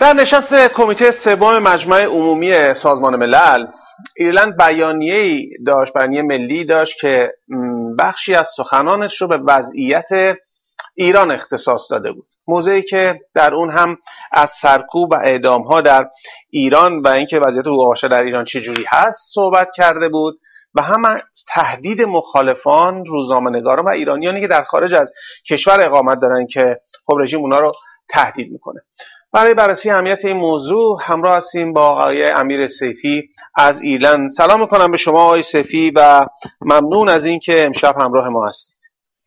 در نشست کمیته سوم مجمع عمومی سازمان ملل، ایرلند بیانیه‌ای داشت، بیانیه ملی داشت که بخشی از سخنانش رو به وضعیت ایران اختصاص داده بود. موضعی که در اون هم از سرکوب و اعدام‌ها در ایران و اینکه وضعیت حقوق بشر در ایران چجوری هست صحبت کرده بود و هم تهدید مخالفان، روزنامه‌نگاران و ایرانیانی که در خارج از کشور اقامت دارن که خب رژیم اونا رو تهدید میکنه. برای بررسی اهمیت این موضوع همراه هستیم با آقای امیر سیفی از ایرلند. سلام میکنم به شما آقای سیفی و ممنون از اینکه امشب همراه ما هستید.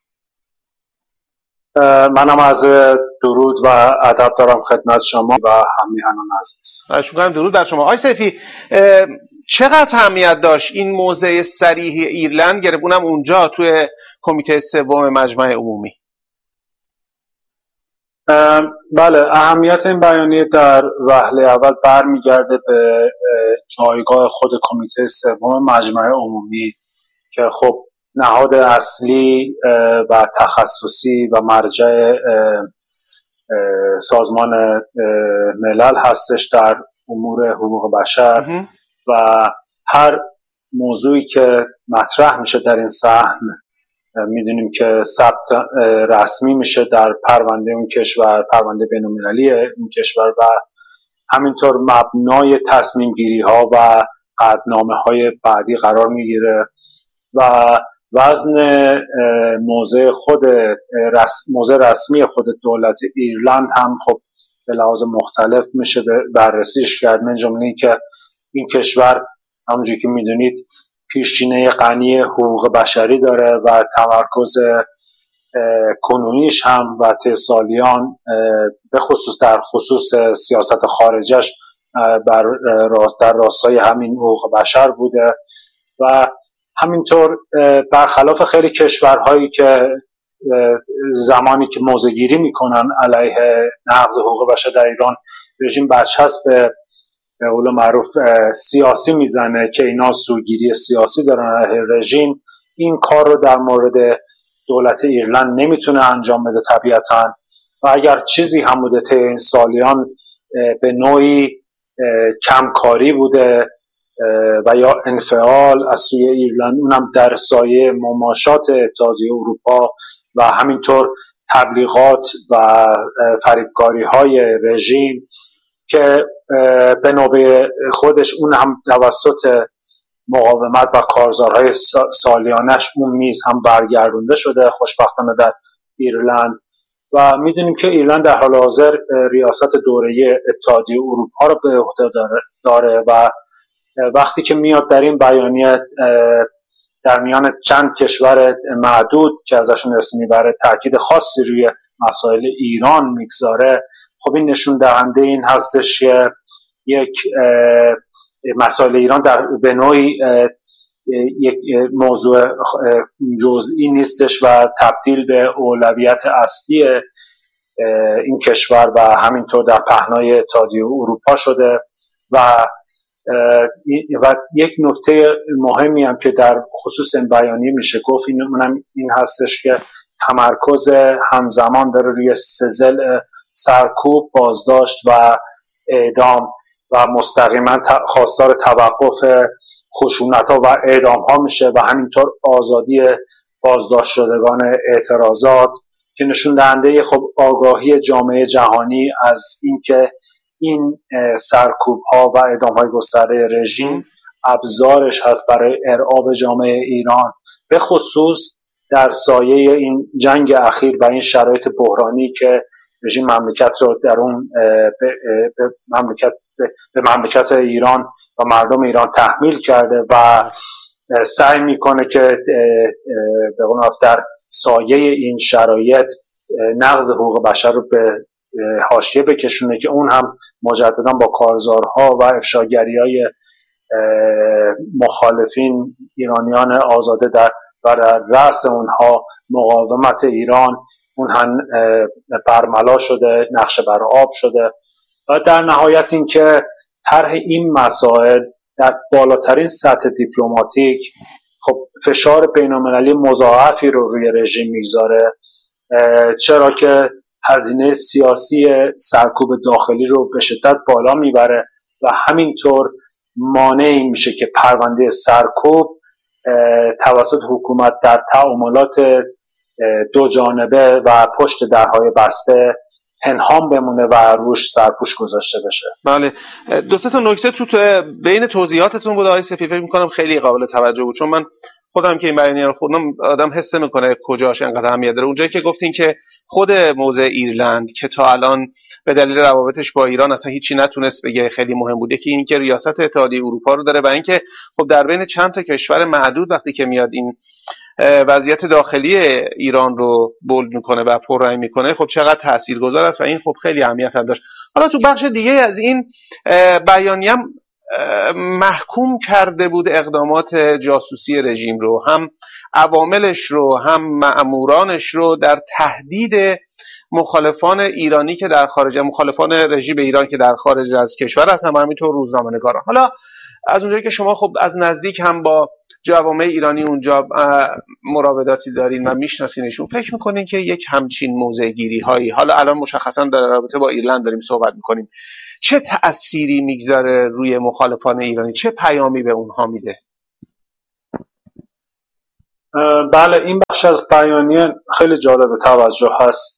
منم از درود و ادب دارم خدمت شما و همیهنان عزیز. خواهش می‌کنم. درود بر شما. آقای سیفی، چقدر اهمیت داشت این موضع صریح ایرلند گرفتونم اونجا توی کمیته سوم مجمع عمومی؟ بله، اهمیت این بیانیه در وهله اول برمیگرده به جایگاه خود کمیته سوم مجمع عمومی که خب نهاد اصلی و تخصصی و مرجع سازمان ملل هستش در امور حقوق بشر و هر موضوعی که مطرح میشه در این سهم میدونیم که ثبت رسمی میشه در پرونده اون کشور، پرونده بین‌المللی اون کشور و همینطور مبنای تصمیم گیری ها و قطعنامه های بعدی قرار میگیره و وزن موضع رسمی خود دولت ایرلند هم خب به لحاظ مختلف میشه بررسیش کرد. من جمله این که این کشور همونجوری که میدونید پیشینه غنی حقوق بشری داره و تمرکز کنونیش هم و طی سالیان به خصوص در خصوص سیاست خارجش در راستای همین حقوق بشر بوده و همینطور برخلاف خیلی کشورهایی که زمانی که موضع‌گیری میکنن علیه نقض حقوق بشر در ایران رژیم برچسب به قول معروف سیاسی میزنه که اینا سوگیری سیاسی دارن علیه رژیم، این کار رو در مورد دولت ایرلند نمیتونه انجام بده طبیعتاً و اگر چیزی هم بوده طی این سالیان به نوعی کمکاری بوده و یا انفعال از سوی ایرلند، اونم در سایه مماشات اتحادیه اروپا و همینطور تبلیغات و فریبکاری های رژیم که به نوبه خودش اون هم توسط مقاومت و کارزارهای سالیانش اون میز هم برگردونده شده خوشبختانه در ایرلند و میدونیم که ایرلند در حال حاضر ریاست دوره اتحادیه اروپا رو به عهده داره و وقتی که میاد در این بیانیه در میان چند کشور معدود که ازشون اسم میبره تاکید خاصی روی مسائل ایران میگذاره، خب این نشون دهنده این هستش که یک مسائل ایران به نوعی یک موضوع جزئی نیستش و تبدیل به اولویت اصلی این کشور و همینطور در پهنای اتحادیه اروپا شده و یک نکته مهمی هم که در خصوص این بیانیه میشه گفت این هستش که تمرکز همزمان داره روی سه سرکوب، بازداشت و اعدام و مستقیما خواستار توقف خشونت‌ها و اعدام‌ها میشه و همینطور آزادی بازداشت شدگان اعتراضات که نشون دهنده خب آگاهی جامعه جهانی از اینکه این سرکوب‌ها و اعدام‌های گسترده رژیم ابزارش هست برای ارعاب جامعه ایران، به خصوص در سایه این جنگ اخیر و این شرایط بحرانی که رژیم مملکت رو در اون به مملکت ایران و مردم ایران تحمیل کرده و سعی میکنه که به قول در سایه این شرایط نقض حقوق بشر رو به حاشیه بکشونه که اون هم مجددا با کارزارها و افشاگری‌های مخالفین ایرانیان آزاده در رأس اونها مقاومت ایران اون هم برملا شده، نقش بر آب شده و در نهایت این که طرح این مسائل در بالاترین سطح دیپلماتیک خب فشار بین‌المللی مضاعفی رو روی رژیم میگذاره، چرا که هزینه سیاسی سرکوب داخلی رو به شدت بالا میبره و همینطور مانعی میشه که پرونده سرکوب توسط حکومت در تعاملات دو جانبه و پشت درهای بسته پنهان بمونه و روش سرپوش گذاشته بشه. بله، دو سه تا نکته تو بین توضیحاتتون بود آقای سپی، فکر می‌کنم خیلی قابل توجه بود، چون من خودم که این بیانیه رو خوندم آدم حس میکنه کجاش انقدر اهمیت داره. اونجایی که گفتین که خود موضع ایرلند که تا الان به دلیل روابطش با ایران اصلا هیچی نتونست بگه خیلی مهم بوده، که این که ریاست اتحادیه اروپا رو داره و اینکه خب در بین چند تا کشور معدود وقتی که میاد این وضعیت داخلی ایران رو بولد میکنه و پررنگ میکنه، خب چقدر تاثیرگذار است و این خب خیلی اهمیت هم داشت. حالا تو بخش دیگه از این بیانیه محکوم کرده بود اقدامات جاسوسی رژیم رو، هم عواملش رو هم مأمورانش رو، در تهدید مخالفان ایرانی که در خارج، مخالفان رژیم ایران که در خارج از کشور هستن، همینطور روزنامه‌نگاران. حالا از اونجایی که شما خب از نزدیک هم با جوامع ایرانی اونجا مراوداتی دارین و میشناسینشون، فکر میکنین که یک همچین موضع‌گیری هایی، حالا الان مشخصا در رابطه با ایرلند داریم صحبت میکنیم، چه تأثیری میگذاره روی مخالفان ایرانی، چه پیامی به اونها میده؟ بله، این بخش از بیانیه خیلی جالب توجه هست.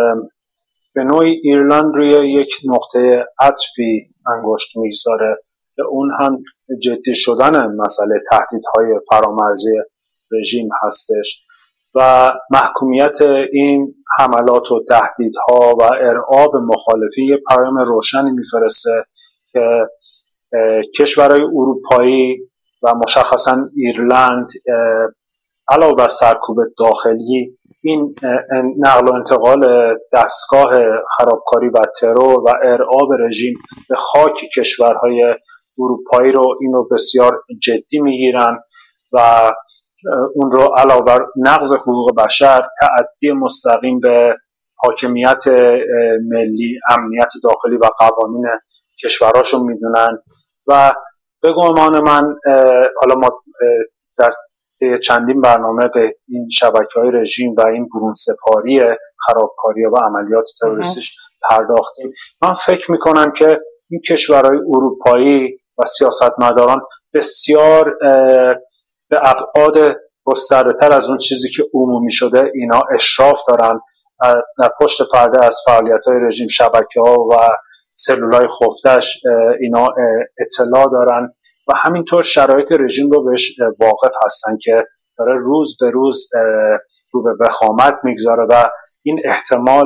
به نوعی ایرلند روی یک نقطه عطفی انگشت میگذاره که اون هم جدی شدن مسئله تهدیدهای فرامرزی رژیم هستش و محکومیت این حملات و تهدیدها و ارعاب مخالفین یه پیام روشنی میفرسته که کشورهای اروپایی و مشخصا ایرلند علاوه بر سرکوب داخلی، این نقل و انتقال دستگاه خرابکاری و ترور و ارعاب رژیم به خاک کشورهای اروپایی رو اینو بسیار جدی میگیرن و اون رو علاوه بر نقض حقوق بشر تعدی مستقیم به حاکمیت ملی، امنیت داخلی و قوانین کشورهاشون میدونن و به گمان من حالا ما در چندین برنامه به این شبکه‌های رژیم و این برون سپاری خرابکاری و عملیات تروریستیش پرداختیم. من فکر میکنم که این کشورهای اروپایی و سیاستمداران بسیار به ابعاد گسترده‌تر از اون چیزی که عمومی شده اینا اشراف دارن، در پشت پرده از فعالیت‌های رژیم، شبکه‌ها و سلولای خفتش اینا اطلاع دارن و همینطور شرایط رژیم رو بهش واقف هستن که داره روز به روز رو به وخامت میگذاره و این احتمال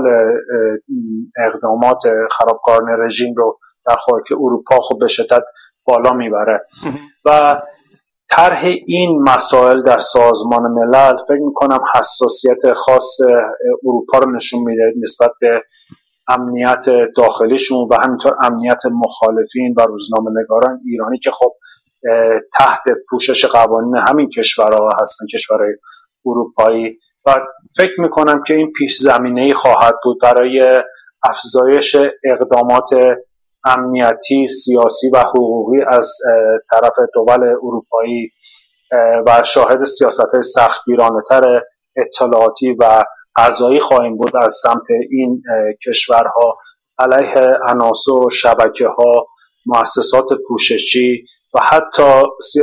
اقدامات خرابکارانه رژیم رو در خاک اروپا خب به شدت بالا میبره و طرح این مسائل در سازمان ملل فکر میکنم حساسیت خاص اروپا رو نشون میده نسبت به امنیت داخلیشون و همینطور امنیت مخالفین و روزنامه‌نگاران ایرانی که خب تحت پوشش قوانین همین کشورها هستن، کشورهای اروپایی، و فکر میکنم که این پیش زمینه‌ای خواهد بود برای افزایش اقدامات امنیتی، سیاسی و حقوقی از طرف دول اروپایی و شاهد سیاست‌های سختگیرانه‌تر اطلاعاتی و قضایی خواهیم بود از سمت این کشورها علیه عناصر و شبکه‌ها، مؤسسات پوششی و حتی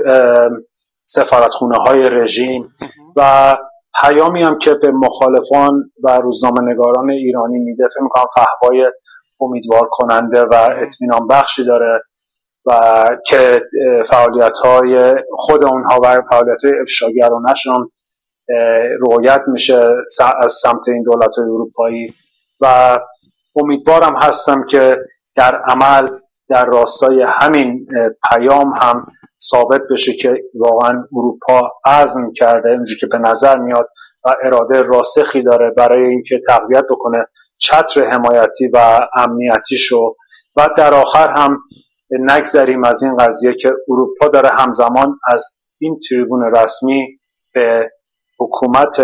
سفارتخونه‌های رژیم و پیامی هم که به مخالفان و روزنامه‌نگاران ایرانی میده فکر می‌کنم فحوای امیدوار کننده و اطمینان بخشی داره و که فعالیت‌های خود اونها و فعالیت‌های افشاگرانه‌شون رعایت میشه از سمت این دولت‌های اروپایی و امیدوارم هستم که در عمل در راستای همین پیام هم ثابت بشه که واقعا اروپا عزم کرده، اینجوری که به نظر میاد، و اراده راسخی داره برای اینکه تقویت بکنه چتر حمایتی و امنیتیشو و در آخر هم نگذریم از این قضیه که اروپا داره همزمان از این تریبون رسمی به حکومت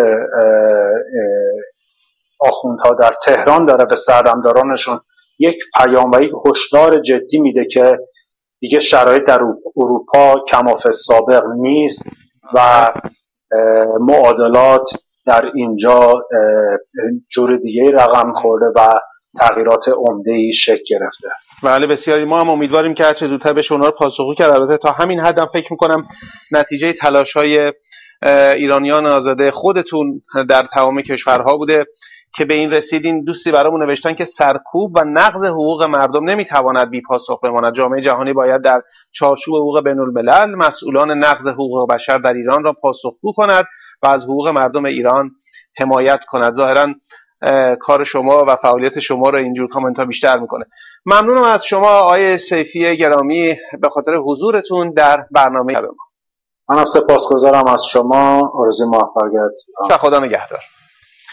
آخوندها در تهران داره به سردمدارانشون یک پیام و یک هشدار جدی میده که دیگه شرایط در اروپا کماف سابق نیست و معادلات در اینجا جور دیگه رقم خورده و تغییرات عمده‌ای شکل گرفته. بله بسیاری. ما هم امیدواریم که هرچه زودتر بشه اونا رو پاسخگو کرد. البته تا همین حدم فکر میکنم نتیجه تلاش‌های ایرانیان آزاده خودتون در تمام کشورها بوده که به این رسیدین. دوستی برامون نوشتن که سرکوب و نقض حقوق مردم نمیتواند بی پاسخ بماند. جامعه جهانی باید در چارچوب حقوق بین الملل مسئولان نقض حقوق بشر در ایران را پاسخگو کند و از حقوق مردم ایران حمایت کند. ظاهراً کار شما و فعالیت شما رو اینجور کامنت ها بیشتر میکنه. ممنونم از شما آقای سیفی گرامی به خاطر حضورتون در برنامه ما. منم سپاسگزارم از شما. آرزوی موفقیت. خدا نگهدار.